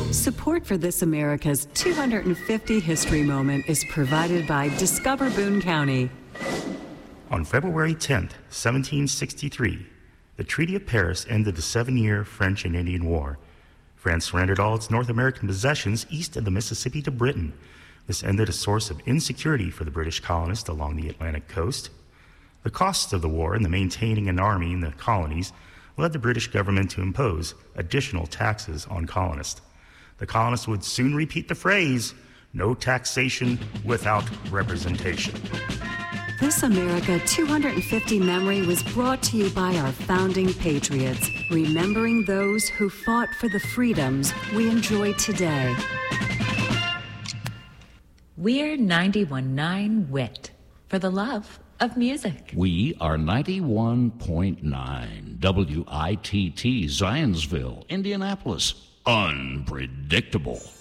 Support for This America's 250 History Moment is provided by Discover Boone County. On February 10th, 1763, the Treaty of Paris ended the 7-year French and Indian War. France surrendered all its North American possessions east of the Mississippi to Britain. This ended a source of insecurity for the British colonists along the Atlantic coast. The costs of the war and the maintaining an army in the colonies led the British government to impose additional taxes on colonists. The colonists would soon repeat the phrase, "No taxation without representation." This America 250 memory was brought to you by our founding patriots, remembering those who fought for the freedoms we enjoy today. We're 91.9 WIT for the love of music. We are 91.9 WITT Zionsville, Indianapolis. Unpredictable.